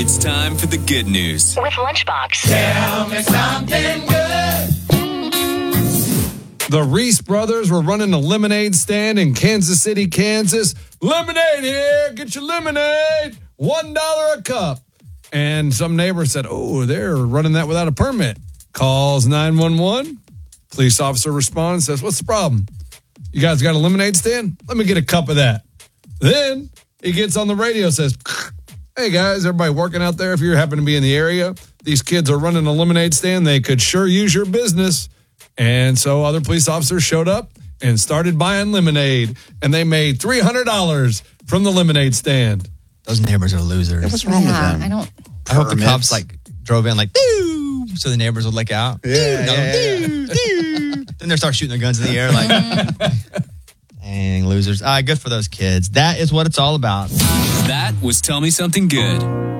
It's time for the good news with Lunchbox. Tell me something good. The Reese brothers were running a lemonade stand in Kansas City, Kansas. Lemonade here. Get your lemonade. $1 a cup. And some neighbor said, oh, they're running that without a permit. Calls 911. Police officer responds, says, what's the problem? You guys got a lemonade stand? Let me get a cup of that. Then he gets on the radio, says, hey, guys, everybody working out there, if you happen to be in the area, these kids are running a lemonade stand. They could sure use your business. And so other police officers showed up and started buying lemonade, and they made $300 from the lemonade stand. Those neighbors are losers. What's wrong with them? I hope the cops drove in doo, so the neighbors would look out. Doo. Then they start shooting their guns in the air dang, losers. Good for those kids. That is what it's all about. That was Tell Me Something Good.